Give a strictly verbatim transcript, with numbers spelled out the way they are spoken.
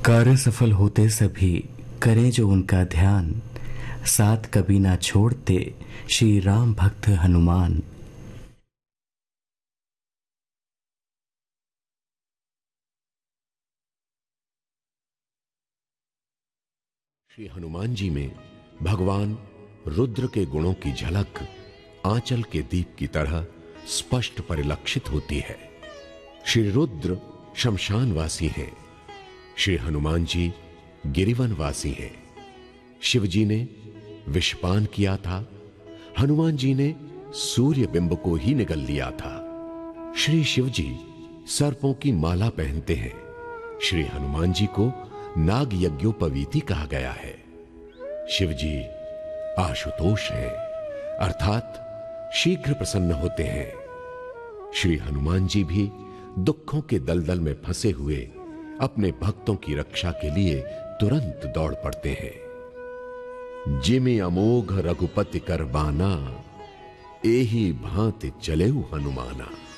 कार्य सफल होते सभी करें जो उनका ध्यान, साथ कभी ना छोड़ते श्री राम भक्त हनुमान। श्री हनुमान जी में भगवान रुद्र के गुणों की झलक आंचल के दीप की तरह स्पष्ट परिलक्षित होती है। श्री रुद्र शमशानवासी हैं, श्री हनुमान जी गिरिवनवासी हैं। शिव जी ने विषपान किया था, हनुमान जी ने सूर्य बिंब को ही निगल लिया था। श्री शिव जी सर्पों की माला पहनते हैं, श्री हनुमान जी को नाग यज्ञोपवीति कहा गया है। शिव जी आशुतोष हैं, अर्थात शीघ्र प्रसन्न होते हैं। श्री हनुमान जी भी दुखों के दलदल में फंसे हुए अपने भक्तों की रक्षा के लिए तुरंत दौड़ पड़ते हैं। जिमि अमोघ रघुपति कर बाना, एही भांति चलेउ हनुमाना।